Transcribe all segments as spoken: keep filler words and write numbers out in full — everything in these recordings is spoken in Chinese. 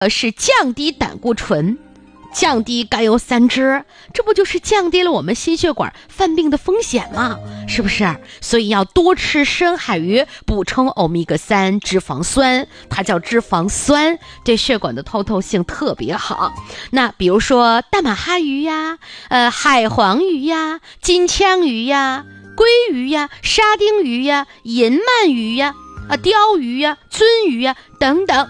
呃是降低胆固醇，降低甘油三酯，这不就是降低了我们心血管犯病的风险吗？是不是？所以要多吃深海鱼，补充欧米伽三脂肪酸，它叫脂肪酸，对血管的通透性特别好。那比如说大马哈鱼呀，呃，海黄鱼呀，金枪鱼呀，鲑鱼呀，沙丁鱼呀，银鳗鱼呀，啊，鲷鱼呀，鳟鱼呀，等等。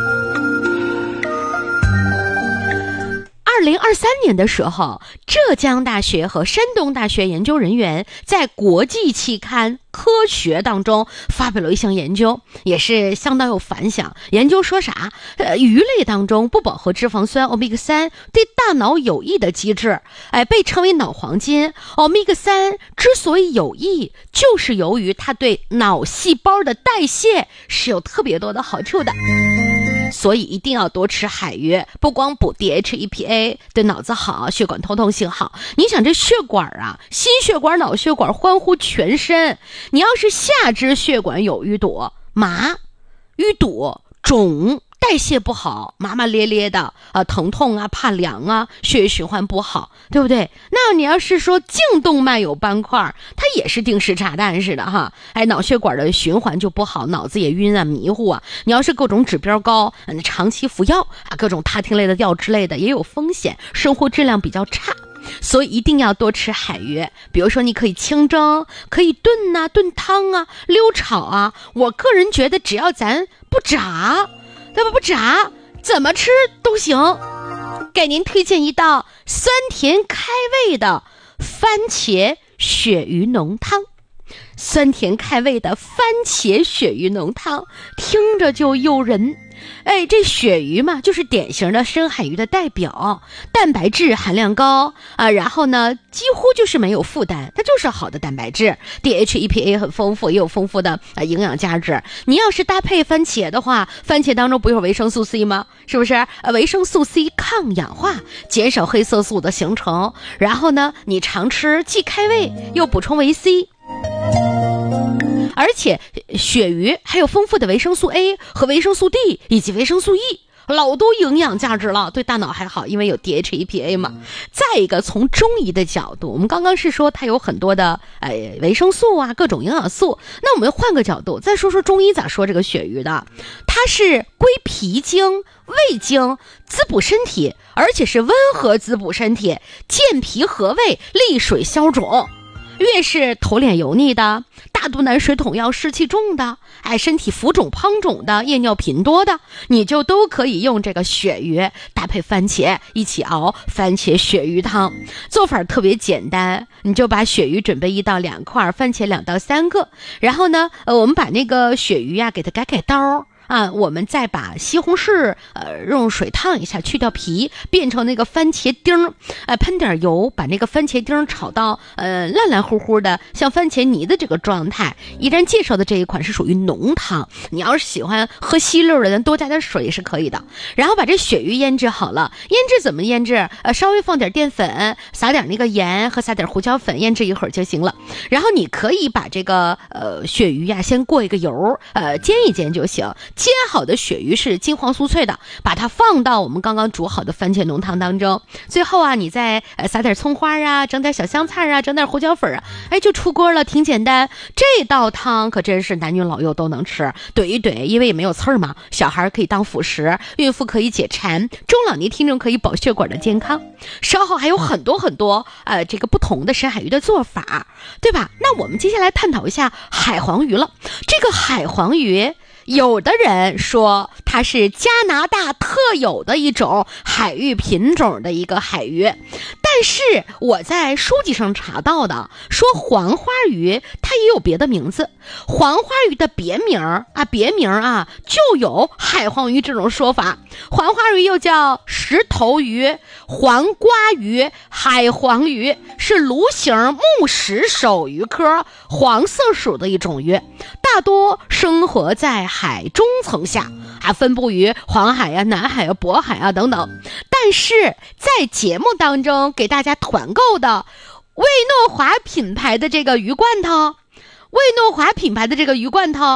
二零二三年的时候，浙江大学和山东大学研究人员在国际期刊科学当中发表了一项研究，也是相当有反响。研究说啥？呃，鱼类当中不饱和脂肪酸欧米伽三对大脑有益的机制，哎，被称为脑黄金。欧米伽三之所以有益，就是由于它对脑细胞的代谢是有特别多的好处的。所以一定要多吃海鱼，不光补 D H E P A 对脑子好，血管通透性好。你想这血管啊，心血管、脑血管欢呼全身。你要是下肢血管有淤堵、麻、淤堵、肿，代谢不好，麻麻咧咧的啊，疼痛啊，怕凉啊，血液循环不好，对不对？那你要是说颈动脉有斑块，它也是定时炸弹似的哈，哎，脑血管的循环就不好，脑子也晕啊，迷糊啊。你要是各种指标高，嗯，长期服药啊，各种他汀类的药之类的也有风险，生活质量比较差。所以一定要多吃海鱼，比如说你可以清蒸，可以炖啊，炖汤啊，溜炒啊。我个人觉得只要咱不炸，对吧？不炸，怎么吃都行。给您推荐一道酸甜开胃的番茄鳕鱼浓汤。酸甜开胃的番茄鳕鱼浓汤，听着就诱人。哎，这鳕鱼嘛，就是典型的深海鱼的代表，蛋白质含量高啊，然后呢，几乎就是没有负担，它就是好的蛋白质 ，D H E P A 很丰富，也有丰富的啊营养价值。你要是搭配番茄的话，番茄当中不有维生素 C 吗？是不是？呃，维生素 C 抗氧化，减少黑色素的形成，然后呢，你常吃既开胃又补充维 C。而且鳕鱼还有丰富的维生素 A 和维生素 D 以及维生素 E， 老多营养价值了，对大脑还好，因为有 D H E P A 嘛。再一个，从中医的角度，我们刚刚是说它有很多的呃维生素啊，各种营养素。那我们换个角度，再说说中医咋说这个鳕鱼的？它是归脾经、胃经，滋补身体，而且是温和滋补身体，健脾和胃，利水消肿。越是头脸油腻的、大肚腩、水桶腰、湿气重的，哎，身体浮肿胖肿的、夜尿频多的，你就都可以用这个鳕鱼搭配番茄一起熬番茄鳕鱼汤。做法特别简单，你就把鳕鱼准备一到两块，番茄两到三个，然后呢，呃，我们把那个鳕鱼呀、啊、给它改改刀。啊，我们再把西红柿呃用水烫一下，去掉皮，变成那个番茄丁，呃喷点油，把那个番茄丁炒到呃烂烂乎乎的，像番茄泥的这个状态。依然介绍的这一款是属于浓汤，你要是喜欢喝稀溜的，咱多加点水也是可以的。然后把这鳕鱼腌制好了，腌制怎么腌制？呃，稍微放点淀粉，撒点那个盐和撒点胡椒粉，腌制一会儿就行了。然后你可以把这个呃鳕鱼呀、啊、先过一个油，呃煎一煎就行。煎好的鳕鱼是金黄酥脆的，把它放到我们刚刚煮好的番茄浓汤当中。最后啊，你再呃撒点葱花啊，整点小香菜啊，整点胡椒粉啊，哎，就出锅了，挺简单。这道汤可真是男女老幼都能吃，怼一怼，因为也没有刺儿嘛，小孩可以当辅食，孕妇可以解馋，中老年听众可以保血管的健康。稍后还有很多很多呃这个不同的深海鱼的做法，对吧？那我们接下来探讨一下海黄鱼了。这个海黄鱼，有的人说它是加拿大特有的一种海域品种的一个海鱼，但是我在书籍上查到的说黄花鱼它也有别的名字，黄花鱼的别名啊，别名啊就有海黄鱼这种说法。黄花鱼又叫石头鱼、黄瓜鱼、海黄鱼，是鲈形木石手鱼科黄色属的一种鱼，大多生活在海中层下，还分布于黄海啊、南海啊、渤海啊等等。但是在节目当中给大家团购的魏诺华品牌的这个鱼罐头，魏诺华品牌的这个鱼罐头，它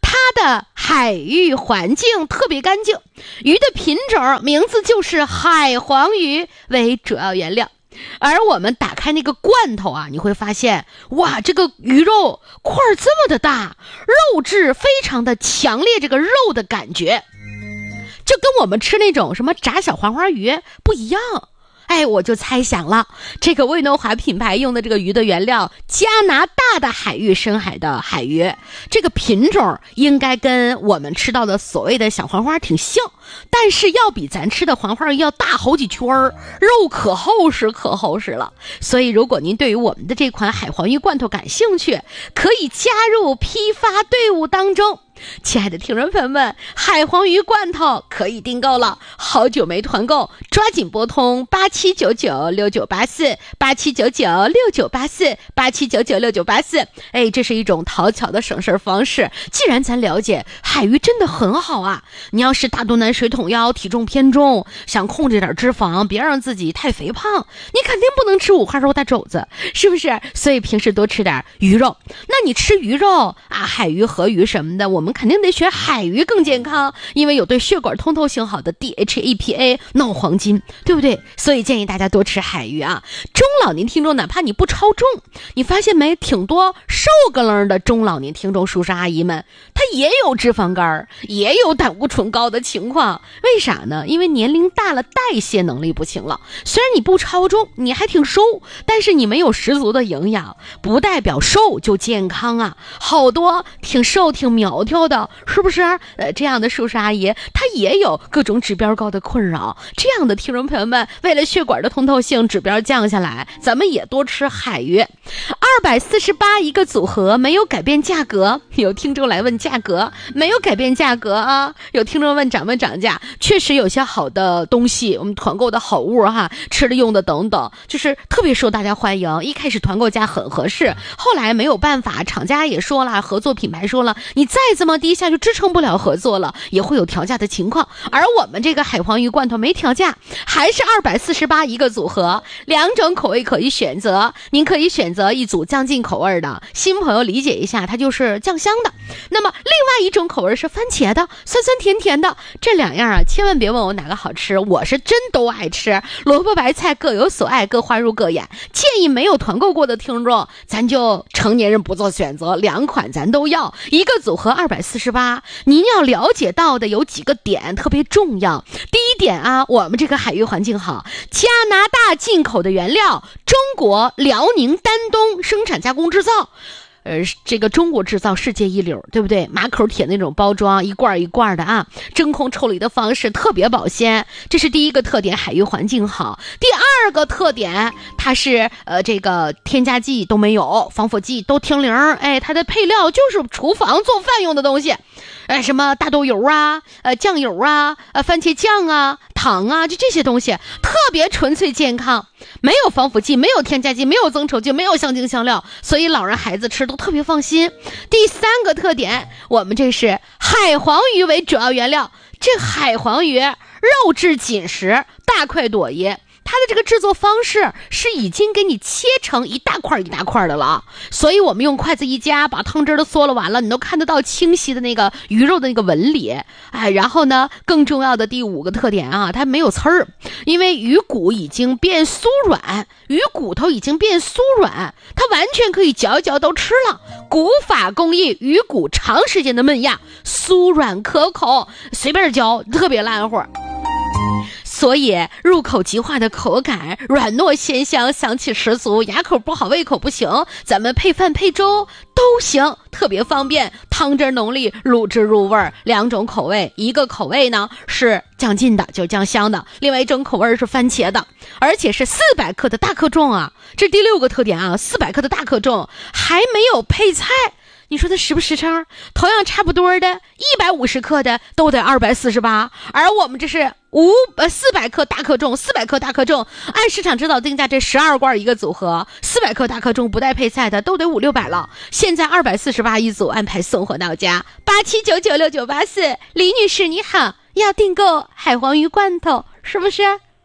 它的海域环境特别干净，鱼的品种名字就是海黄鱼为主要原料。而我们打开那个罐头啊，你会发现，哇，这个鱼肉块这么的大，肉质非常的强烈，这个肉的感觉就跟我们吃那种什么炸小黄花鱼不一样。哎，我就猜想了，这个魏诺华品牌用的这个鱼的原料，加拿大的海域深海的海鱼，这个品种应该跟我们吃到的所谓的小黄花挺像，但是要比咱吃的黄花鱼要大好几圈儿，肉可厚实可厚实了。所以如果您对于我们的这款海黄鱼罐头感兴趣，可以加入批发队伍当中。亲爱的听众朋友们，海黄鱼罐头可以订购了，好久没团购，抓紧拨通八七九九六九八四八七九九六九八四八七九九六九八四。哎，这是一种讨巧的省事方式。既然咱了解海鱼真的很好啊，你要是大肚腩、水桶腰、体重偏重，想控制点脂肪，别让自己太肥胖，你肯定不能吃五花肉大肘子，是不是？所以平时多吃点鱼肉。那你吃鱼肉啊，海鱼、河鱼什么的，我们肯定得选海鱼更健康，因为有对血管通透性好的 D H A P A 脑黄金，对不对？所以建议大家多吃海鱼啊。中老年听众，哪怕你不超重，你发现没，挺多瘦个楞的中老年听众叔叔阿姨们，他也有脂肪肝，也有胆固醇高的情况。为啥呢？因为年龄大了，代谢能力不行了。虽然你不超重，你还挺瘦，但是你没有十足的营养，不代表瘦就健康啊。好多挺瘦挺苗条的，是不是？呃，这样的叔叔阿姨，他也有各种指标高的困扰。这样的听众朋友们，为了血管的通透性指标降下来，咱们也多吃海鱼。二百四十八一个组合，没有改变价格。有听众来问价格，没有改变价格啊。有听众问涨没涨价，确实有些好的东西，我们团购的好物哈，吃的用的等等，就是特别受大家欢迎。一开始团购价很合适，后来没有办法，厂家也说了，合作品牌说了，你再这么低下就支撑不了合作了，也会有调价的情况。而我们这个海黄鱼罐头没调价，还是二百四十八一个组合，两种口味可以选择。您可以选择一组酱浸口味的，新朋友理解一下，它就是酱香的。那么另外一种口味是番茄的，酸酸甜甜的。这两样啊，千万别问我哪个好吃，我是真都爱吃。萝卜白菜各有所爱，各花入各眼。建议没有团购过的听众，咱就成年人不做选择，两款咱都要，一个组合二百四十八。您要了解到的有几个点特别重要。第一点啊，我们这个海域环境好，加拿大进口的原料，中国辽宁丹东生产加工制造。呃，这个中国制造世界一流，对不对？马口铁那种包装，一罐一罐的啊，真空抽离的方式特别保鲜，这是第一个特点，海域环境好。第二个特点，它是呃这个添加剂都没有，防腐剂都停零，哎，它的配料就是厨房做饭用的东西，哎，什么大豆油啊，呃酱油啊，呃番茄酱啊，糖啊，就这些东西特别纯粹健康，没有防腐剂，没有添加剂，没有增稠剂，没有香精香料，所以老人孩子吃都特别放心。第三个特点，我们这是海黄鱼为主要原料，这海黄鱼肉质紧实，大块朵叶。它的这个制作方式是已经给你切成一大块一大块的了，所以我们用筷子一夹，把汤汁都嗦了完了，你都看得到清晰的那个鱼肉的那个纹理。哎，然后呢，更重要的第五个特点啊，它没有刺儿，因为鱼骨已经变酥软，鱼骨头已经变酥软，它完全可以嚼一嚼都吃了。古法工艺，鱼骨长时间的焖压，酥软可口，随便嚼特别烂乎。所以入口即化的口感，软糯鲜香，香气十足，牙口不好胃口不行，咱们配饭配粥都行，特别方便，汤汁浓丽，卤汁入味。两种口味，一个口味呢是酱浸的，就酱香的，另外一种口味是番茄的，而且是四百克的大克重啊，这第六个特点啊，四百克的大克重，还没有配菜。你说它实不实诚？同样差不多的一百五十克的都得二百四十八，而我们这是五呃四百克大克重，四百克大克重，按市场指导定价，这十二罐一个组合，四百克大克重不带配菜的都得五六百了。现在二百四十八一组，安排送货到家。八七九九六九八四，李女士你好，要订购海黄鱼罐头是不是？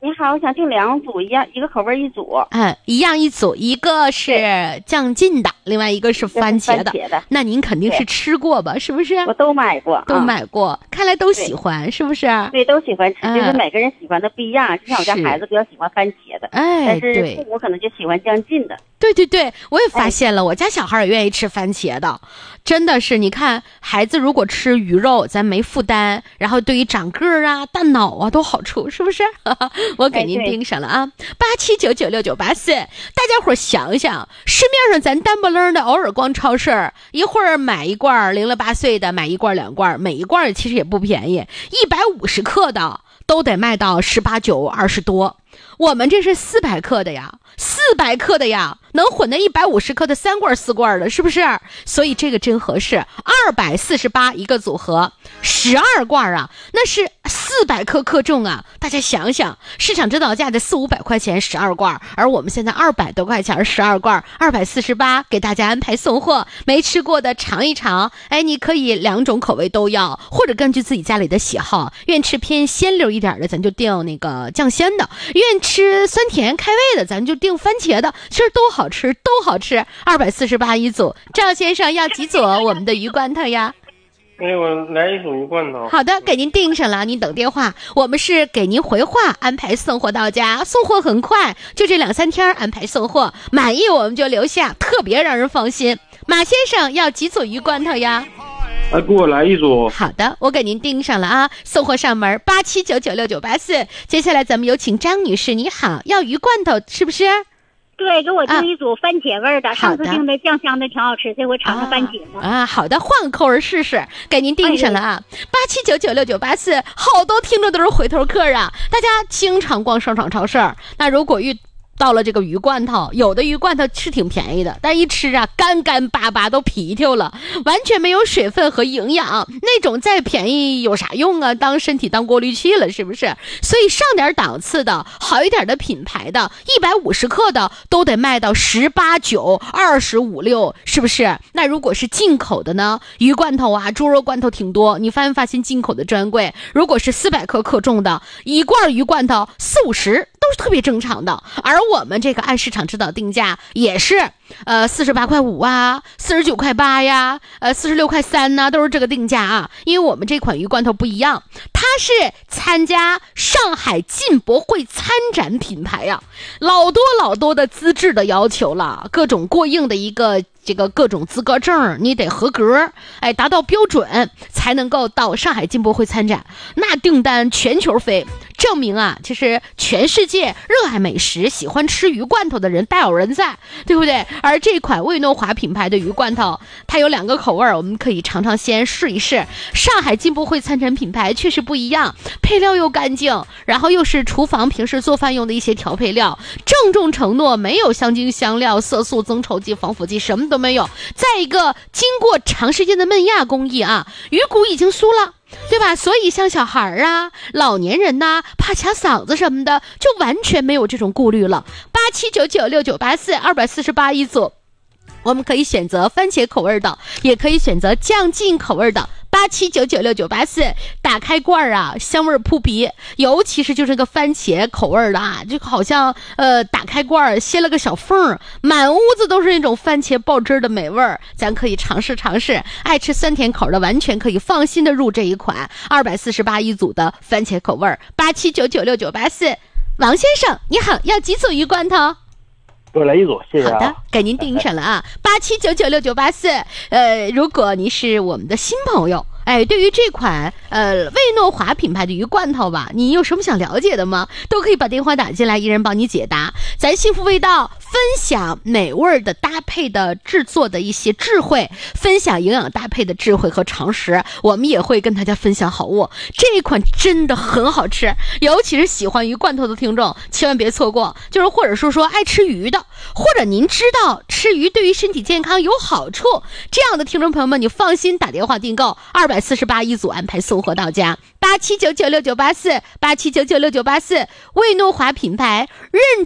你好，我想订两组，一样一个口味一组。 嗯，一样一组，一个是酱劲的，另外一个是番茄的。 番茄的， 那您肯定是吃过吧？是不是？ 我都买过， 都买过，啊、看来都喜欢，是不是？ 对，都喜欢吃，嗯、就是每个人喜欢的不一样。就像我家孩子比较喜欢番茄的， 哎， 但是父母可能就喜欢酱劲的。 对对对，我也发现了，哎、我家小孩也愿意吃番茄的，真的是。你看，孩子如果吃鱼肉，咱没负担，然后对于长个儿啊、大脑啊都好处，是不是？我给您盯上了啊，八七九九六九八四，大家伙儿想想，市面上咱单不楞的，偶尔逛超市，一会儿买一罐零了八碎的，买一罐两罐，每一罐其实也不便宜，一百五十克的都得卖到十八九、二十多。我们这是四百克的呀，四百克的呀，能混那一百五十克的三罐四罐的，是不是？所以这个真合适，二百四十八一个组合，十二罐啊，那是四百克克重啊！大家想想，市场指导价的四五百块钱十二罐，而我们现在二百多块钱十二罐，二百四十八给大家安排送货，没吃过的尝一尝。哎，你可以两种口味都要，或者根据自己家里的喜好，愿吃偏鲜溜一点的，咱就订那个酱鲜的；愿吃酸甜开胃的，咱就订番茄的。其实都好吃，都好吃。二百四十八一组，赵先生要几组我们的鱼罐头呀？ 哎，我来一组鱼罐头。 好的，给您订上了，您等电话。我们是给您回话，安排送货到家，送货很快，就这两三天安排送货，满意我们就留下，特别让人放心。马先生要几组鱼罐头呀？ 啊，给我来一组。 好的，我给您订上了啊，送货上门，八七九九六九八四。接下来咱们有请张女士，你好，要鱼罐头是不是？ 对，给我订一组番茄味的，啊、上次订的酱香的挺好吃，这回尝尝番茄嘛。啊，好的，换个口味试试，给您订上了啊，八七九九六九八四。好多听众都是回头客啊，大家经常逛商场超市，那如果遇到了这个鱼罐头，有的鱼罐头是挺便宜的，但一吃啊，干干巴巴都皮条了，完全没有水分和营养，那种再便宜有啥用啊？当身体当过滤器了，是不是？所以上点档次的好一点的品牌的一百五十克的都得卖到十八九、二十五六，是不是？那如果是进口的呢？鱼罐头啊，猪肉罐头挺多，你发没发现进口的专柜？如果是四百克克重的一罐鱼罐头，四五十都是特别正常的，而我们这个按市场指导定价也是，呃，四十八块五啊，四十九块八呀，呃，四十六块三呢，都是这个定价啊。因为我们这款鱼罐头不一样，它是参加上海进博会参展品牌呀、啊，老多老多的资质的要求了，各种过硬的一个。这个各种资格证你得合格，哎，达到标准才能够到上海进博会参展。那订单全球飞，证明啊，其实全世界热爱美食、喜欢吃鱼罐头的人大有人在，对不对？而这款魏诺华品牌的鱼罐头，它有两个口味，我们可以尝尝鲜试一试。上海进博会参展品牌确实不一样，配料又干净，然后又是厨房平时做饭用的一些调配料，郑重承诺没有香精、香料、色素、增稠剂、防腐剂，什么都没有。再一个，经过长时间的焖压工艺啊，鱼骨已经酥了，对吧？所以像小孩啊、老年人呐、啊，怕卡嗓子什么的，就完全没有这种顾虑了。八七九九六九八四，二百四十八一组。我们可以选择番茄口味的，也可以选择酱劲口味的。八七九九六九八四，打开罐啊，香味扑鼻，尤其是就是这个番茄口味的啊，就好像呃打开罐歇了个小缝，满屋子都是那种番茄爆汁的美味儿，咱可以尝试尝试。爱吃酸甜口的，完全可以放心的入这一款二百四十八一组的番茄口味。八七九九六九八四，王先生你好，要几组鱼罐头？ 给我来一组，谢谢啊。 好的，给您订上了啊，八七九九六九八四。呃，如果您是我们的新朋友，哎，对于这款呃魏诺华品牌的鱼罐头吧，你有什么想了解的吗？都可以把电话打进来，一人帮你解答。咱幸福味道分享美味的搭配的制作的一些智慧，分享营养搭配的智慧和常识，我们也会跟大家分享好物。这一款真的很好吃，尤其是喜欢鱼罐头的听众千万别错过，就是或者说说爱吃鱼的，或者您知道吃鱼对于身体健康有好处，这样的听众朋友们，你放心打电话订购二百四十八一组，安排送货到家。八七九九六九八四，八七九九六九八四，魏诺华品牌认准它的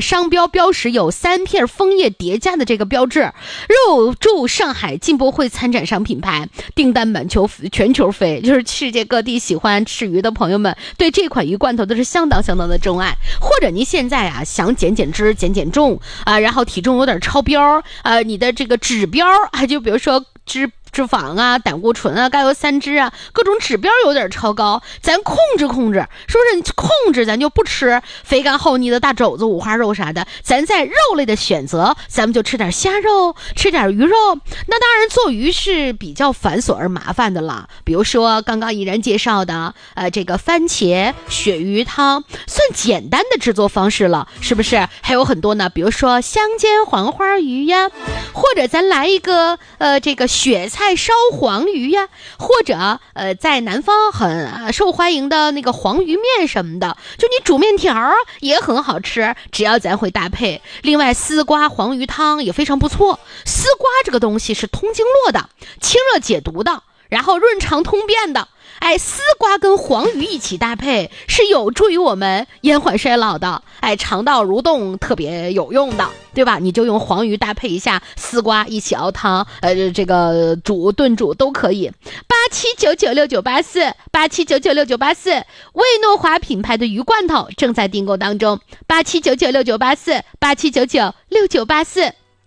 商标标识有三片枫叶叠加的这个标志，入驻上海进博会参展商品牌，订单满球全球飞，就是世界各地喜欢吃鱼的朋友们对这款鱼罐头都是相当相当的钟爱。或者您现在啊想减减脂减减重啊、呃，然后体重有点超标，呃，你的这个指标啊，就比如说脂脂肪啊、胆固醇啊、甘油三酯啊，各种指标有点超高，咱控制控制，是不是？你控制咱就不吃肥甘厚腻的大肘子、五花肉啥的，咱在肉类的选择，咱们就吃点虾肉，吃点鱼肉。那当然做鱼是比较繁琐而麻烦的了，比如说刚刚依然介绍的呃这个番茄鳕鱼汤，算简单的制作方式了，是不是？还有很多呢，比如说香煎黄花鱼呀，或者咱来一个呃这个雪菜烧黄鱼呀，或者呃在南方很、呃、受欢迎的那个黄鱼面什么的，就你煮面条也很好吃，只要咱会搭配。另外丝瓜黄鱼汤也非常不错，丝瓜这个东西是通经络的，清热解毒的，然后润肠通便的。哎，丝瓜跟黄鱼一起搭配是有助于我们延缓衰老的，哎，肠道蠕动特别有用的，对吧？你就用黄鱼搭配一下丝瓜一起熬汤，呃，这个煮炖煮都可以。八七九九六九八四，八七九九六九八四，魏诺华品牌的鱼罐头正在订购当中，八七九九六九八四，八七九九六九八四。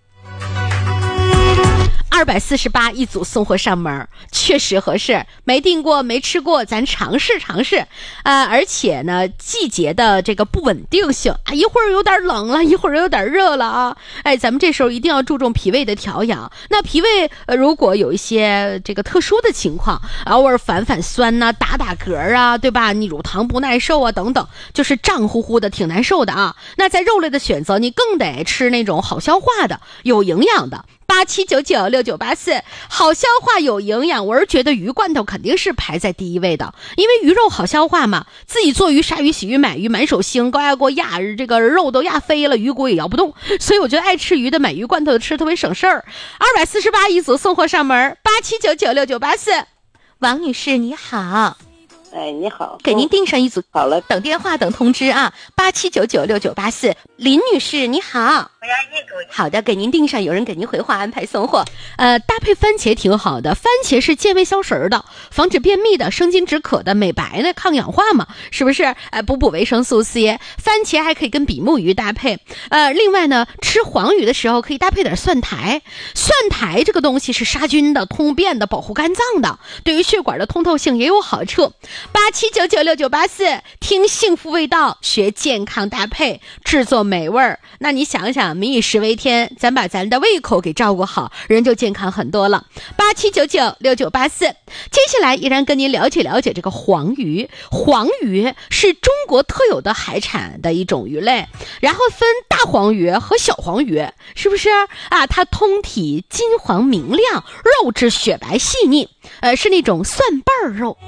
二百四十八一组送货上门，确实合适。没订过没吃过，咱尝试尝试。呃，而且呢，季节的这个不稳定性啊，一会儿有点冷了，一会儿有点热了啊。哎，咱们这时候一定要注重脾胃的调养。那脾胃呃，如果有一些这个特殊的情况，偶尔反反酸呐、啊、打打嗝啊，对吧？你乳糖不耐受啊等等，就是胀乎乎的，挺难受的啊。那在肉类的选择，你更得吃那种好消化的、有营养的。八七九九六九八四，好消化有营养，我是觉得鱼罐头肯定是排在第一位的，因为鱼肉好消化嘛，自己做鱼、杀鱼、洗鱼、买鱼，满手腥，高压锅压这个肉都压飞了，鱼骨也摇不动，所以我觉得爱吃鱼的买鱼罐头吃特别省事儿。二百四十八一组送货上门，八七九九六九八四。王女士你好。 哎，你好， 给您订上一组， 好了， 等电话等通知啊，八七九九六九八四。林女士你好。好的，给您订上，有人给您回话安排送货。呃，搭配番茄挺好的，番茄是健胃消食的，防止便秘的，生津止渴的，美白的，抗氧化嘛，是不是？呃，补补维生素 C， 番茄还可以跟比目鱼搭配。呃，另外呢，吃黄鱼的时候可以搭配点蒜苔，蒜苔这个东西是杀菌的、通便的、保护肝脏的，对于血管的通透性也有好处。八七九九六九八四，听幸福味道，学健康搭配，制作美味儿。那你想想，民以食为天，咱把咱的胃口给照顾好，人就健康很多了。八七九九六九八四，接下来依然跟您了解了解这个黄鱼。黄鱼是中国特有的海产的一种鱼类，然后分大黄鱼和小黄鱼，是不是啊？它通体金黄明亮，肉质雪白细腻，呃，是那种蒜瓣肉。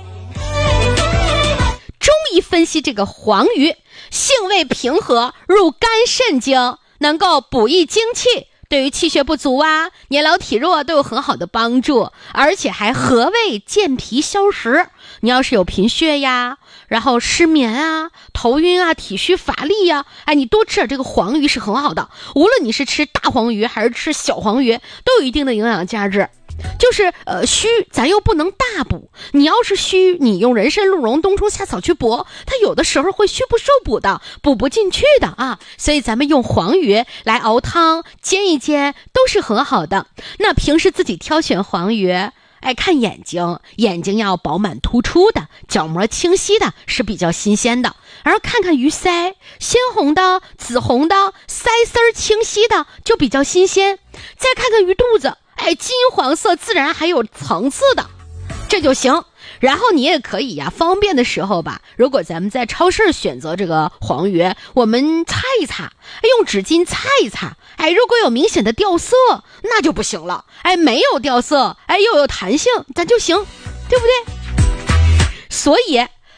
中医分析，这个黄鱼性味平和，入肝肾经，能够补益精气，对于气血不足啊、年老体弱都有很好的帮助，而且还和胃健脾消食。你要是有贫血呀，然后失眠啊、头晕啊、体虚乏力呀，哎，你多吃点这个黄鱼是很好的。无论你是吃大黄鱼还是吃小黄鱼，都有一定的营养价值。就是呃虚，咱又不能大补。你要是虚，你用人参、鹿茸、冬虫夏草去补，它有的时候会虚不受补的，补不进去的啊。所以咱们用黄鱼来熬汤、煎一煎都是很好的。那平时自己挑选黄鱼，哎，看眼睛，眼睛要饱满突出的，角膜清晰的，是比较新鲜的。然后看看鱼鳃，鲜红的、紫红的，鳃丝儿清晰的，就比较新鲜。再看看鱼肚子，哎，金黄色自然还有层次的，这就行。然后你也可以呀，方便的时候吧，如果咱们在超市选择这个黄鱼，我们擦一擦，用纸巾擦一擦，哎，如果有明显的掉色，那就不行了。哎，没有掉色，哎，又有弹性，咱就行，对不对？所以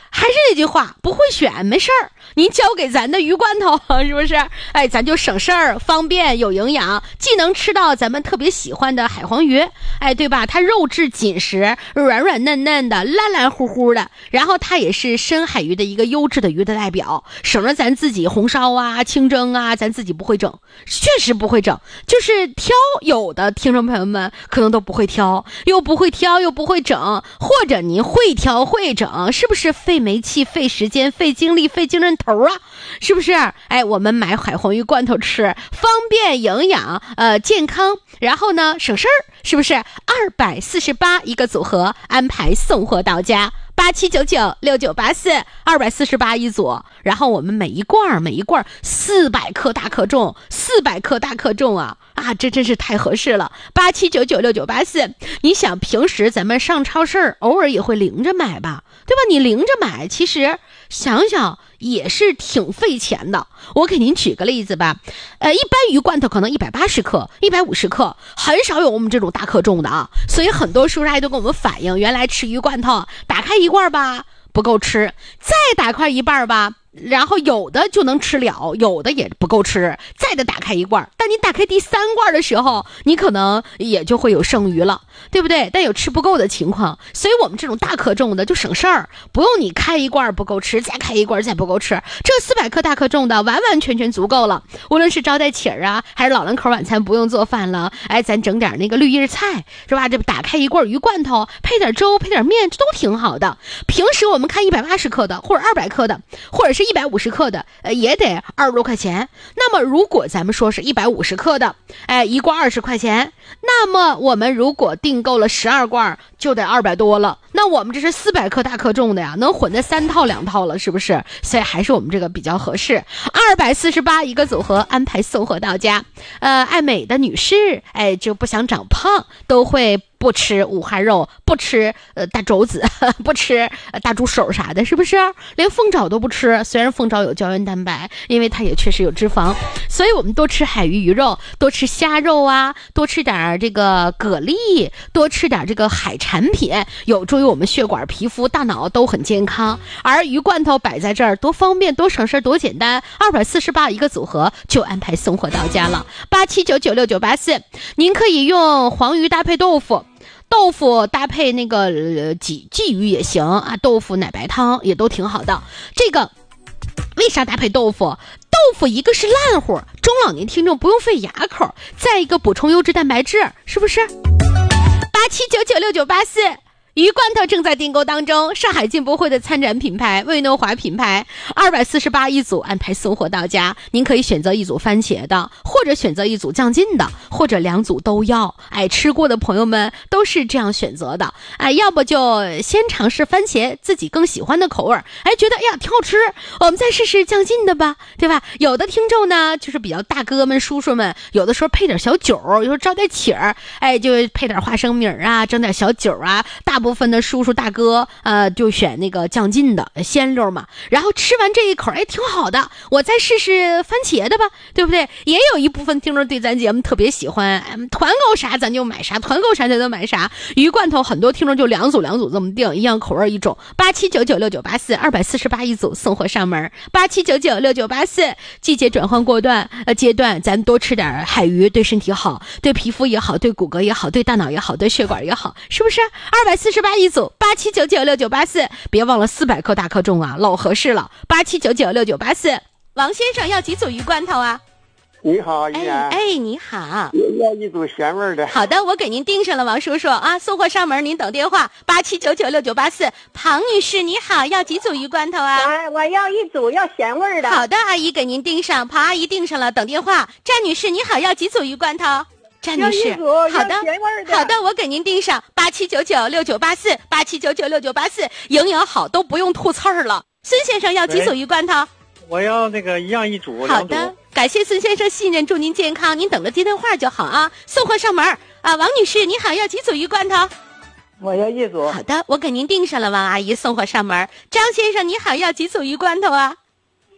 还是那句话，不会选没事儿，您交给咱的鱼罐头，是不是？哎，咱就省事儿，方便有营养，既能吃到咱们特别喜欢的海黄鱼，哎，对吧？它肉质紧实，软软嫩嫩的，烂烂乎乎的，然后它也是深海鱼的一个优质的鱼的代表，省着咱自己红烧啊、清蒸啊，咱自己不会整，确实不会整，就是挑，有的听众朋友们可能都不会挑，又不会挑又不会整，或者您会挑会整，是不是费煤气、费时间、费精力、费精神头啊？是不是？哎，我们买海黄鱼罐头吃，方便、营养、呃健康，然后呢省事儿，是不是？二百四十八一个组合，安排送货到家。八七九九六九八四，二百四十八一组，然后我们每一罐每一罐四百克大克重，四百克大克重啊啊，这真是太合适了。八七九九六九八四，你想平时咱们上超市偶尔也会零着买吧，对吧？你零着买，其实想想也是挺费钱的。我给您举个例子吧，呃，一般鱼罐头可能一百八十克、一百五十克，很少有我们这种大克重的啊。所以很多叔叔阿姨都跟我们反映，原来吃鱼罐头打开一罐吧不够吃，再打开一半吧，然后有的就能吃了，有的也不够吃，再得打开一罐。但你打开第三罐的时候，你可能也就会有剩余了，对不对？但有吃不够的情况，所以我们这种大克重的就省事儿，不用你开一罐不够吃，再开一罐再不够吃，这四百克大克重的完完全全足够了。无论是招待请儿啊，还是老两口晚餐不用做饭了，哎，咱整点那个绿叶菜，是吧？这打开一罐鱼罐头，配点粥，配点面，这都挺好的。平时我们看一百八十克的，或者二百克的，或者是一百五十克的，呃，也得二十多块钱。那么如果咱们说是一百五十克的，哎，一罐二十块钱，那么我们如果订购了十二罐，就得二百多了。那我们这是四百克大克重的呀，能混的三套两套了，是不是？所以还是我们这个比较合适。二百四十八一个组合，安排送货到家。呃，爱美的女士，哎，就不想长胖，都会不吃五花肉，不吃呃大肘子，不吃、呃、大猪手啥的，是不是？连凤爪都不吃，虽然凤爪有胶原蛋白，因为它也确实有脂肪，所以我们多吃海鱼鱼肉，多吃虾肉啊，多吃点这个蛤蜊，多吃点这个海产品，有助于我们血管、皮肤、大脑都很健康。而鱼罐头摆在这儿，多方便，多省事，多简单，二百四十八一个组合就安排送货到家了。八七九九六九八四，您可以用黄鱼搭配豆腐。豆腐搭配那个呃鲫鲫鱼也行啊，豆腐奶白汤也都挺好的。这个为啥搭配豆腐？豆腐一个是烂乎，中老年听众不用费牙口，再一个补充优质蛋白质，是不是？八七九九六九八四。鱼罐头正在订购当中，上海进博会的参展品牌魏诺华品牌，二百四十八一组，安排送货到家。您可以选择一组番茄的，或者选择一组酱劲的，或者两组都要。哎，吃过的朋友们都是这样选择的。哎，要不就先尝试番茄自己更喜欢的口味，哎，觉得哎呀挺好吃，我们再试试酱劲的吧，对吧？有的听众呢，就是比较大哥们、叔叔们，有的时候配点小酒，有时候招点请儿，哎，就配点花生米啊，整点小酒啊，大部分的叔叔大哥呃就选那个酱劲的鲜溜嘛，然后吃完这一口哎挺好的，我再试试番茄的吧，对不对？也有一部分听众对咱节目特别喜欢，团购啥咱就买啥，团购啥咱就买啥。鱼罐头很多听众就两组两组这么订，一样口味一种。八七九九六九八四，二百四十八一组，送货上门。八七九九六九八四，季节转换过段呃阶段，咱多吃点海鱼，对身体好，对皮肤也好，对骨骼也好，对大脑也好，对血管也好，是不是？二百四十八一组，八七九九六九八四，别忘了四百克大克重啊，老合适了。八七九九六九八四，王先生要几组鱼罐头啊？ 你好，依然。 哎哎，你好， 要一组咸味的。 好的，我给您订上了，王叔叔啊，送货上门，您等电话。八七九九六九八四，庞女士你好，要几组鱼罐头啊？ 我我要一组要咸味的。 好的，阿姨给您订上，庞阿姨订上了，等电话。詹女士你好，要几组鱼罐头？詹女士，好的，好的，我给您订上八七九九六九八四，八七九九六九八四，营养好都不用吐刺儿了。孙先生要几组鱼罐头？ 我要那个一样一组。 好的，感谢孙先生信任，祝您健康，您等着接电话就好啊。送货上门啊，王女士你好，要几组鱼罐头？ 我要一组。 好的，我给您订上了，王阿姨送货上门。张先生你好，要几组鱼罐头啊？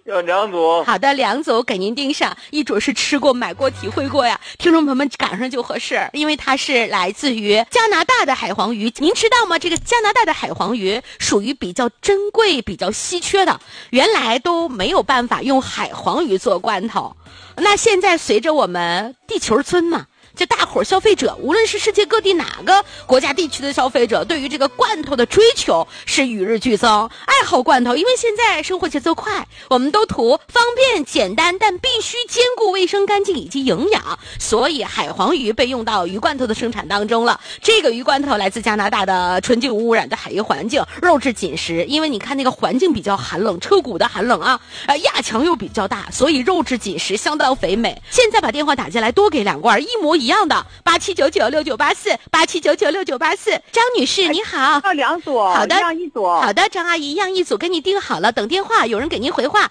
要两组。 好的，两组给您订上，一组是吃过、买过、体会过呀。听众朋友们赶上就合适，因为它是来自于加拿大的海黄鱼。您知道吗？这个加拿大的海黄鱼属于比较珍贵、比较稀缺的，原来都没有办法用海黄鱼做罐头。那现在随着我们地球村嘛，这大伙儿消费者，无论是世界各地哪个国家地区的消费者，对于这个罐头的追求是与日俱增。爱好罐头，因为现在生活节奏快，我们都图方便简单，但必须兼顾卫生干净以及营养，所以海黄鱼被用到鱼罐头的生产当中了。这个鱼罐头来自加拿大的纯净无污染的海洋环境，肉质紧实，因为你看那个环境比较寒冷，车骨的寒冷啊，呃，压强又比较大，所以肉质紧实，相当肥美。现在把电话打进来，多给两罐，一模一样的，八七九九六九八四，八七九九六九八四。张女士你好， 要两组， 好的， 一样一组。 好的，张阿姨一样一组给你订好了，等电话，有人给您回话。